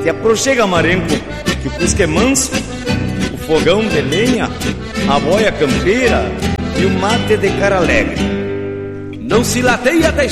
te aproxega, marenco, que o cusco é manso, o fogão de lenha, a boia campeira e o mate de cara alegre. Não se lateia